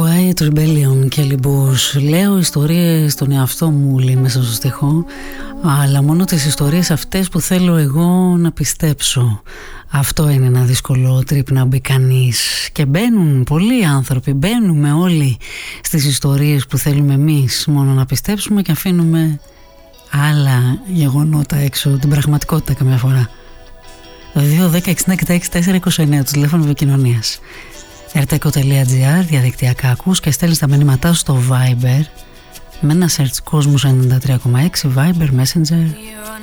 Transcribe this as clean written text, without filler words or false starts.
Quiet Rebellion, Kelly Bush. Λέω ιστορίες στον εαυτό μου, λέει μέσα στο στιχό, αλλά μόνο τις ιστορίες αυτές που θέλω εγώ να πιστέψω. Αυτό είναι ένα δύσκολο τρίπ να μπει κανείς. Και μπαίνουν πολλοί άνθρωποι, μπαίνουμε όλοι στις ιστορίες που θέλουμε εμείς μόνο να πιστέψουμε και αφήνουμε άλλα γεγονότα έξω, την πραγματικότητα καμιά φορά. 2-10-60-66-429, το τηλέφωνο επικοινωνίας. rtco.gr, διαδικτυακά ακούς και στέλνεις τα μηνύματά σου στο Viber με ένα search Κόσμος 93,6, Viber, Messenger